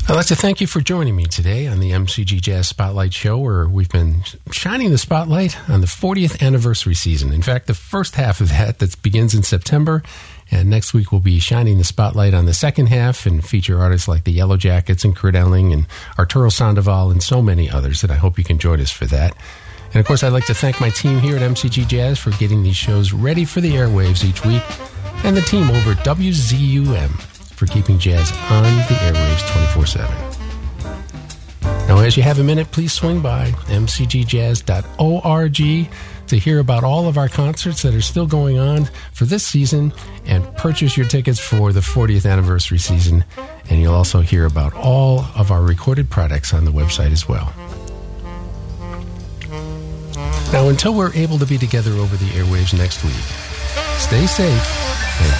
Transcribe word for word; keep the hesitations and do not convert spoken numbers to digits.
I'd like to thank you for joining me today on the M C G Jazz Spotlight Show, where we've been shining the spotlight on the fortieth anniversary season. In fact, the first half of that, that begins in September, and next week we'll be shining the spotlight on the second half and feature artists like the Yellow Jackets and Kurt Elling and Arturo Sandoval and so many others that I hope you can join us for that. And of course, I'd like to thank my team here at M C G Jazz for getting these shows ready for the airwaves each week, and the team over at W Z U M for keeping jazz on the airwaves twenty-four seven. Now, as you have a minute, please swing by m c g jazz dot org to hear about all of our concerts that are still going on for this season and purchase your tickets for the fortieth anniversary season. And you'll also hear about all of our recorded products on the website as well. Now, until we're able to be together over the airwaves next week, stay safe.